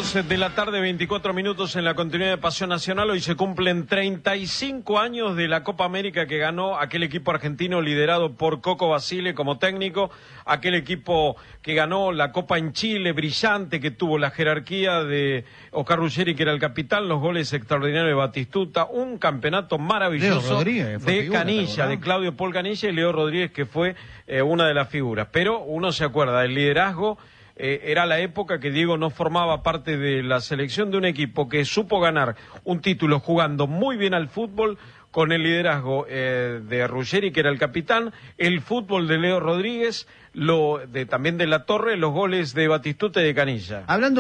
2 de la tarde, 24 minutos en la continuidad de Pasión Nacional. Hoy se cumplen 35 años de la Copa América que ganó aquel equipo argentino liderado por Coco Basile como técnico, aquel equipo que ganó la Copa en Chile, brillante, que tuvo la jerarquía de Oscar Ruggeri, que era el capitán, los goles extraordinarios de Batistuta, un campeonato maravilloso de Canilla, de Claudio Paul Canilla, y Leo Rodríguez, que fue una de las figuras. Pero uno se acuerda, el liderazgo... era la época que Diego no formaba parte de la selección, de un equipo que supo ganar un título jugando muy bien al fútbol, con el liderazgo de Ruggeri, que era el capitán, el fútbol de Leo Rodríguez, también de La Torre, los goles de Batistuta y de Canilla.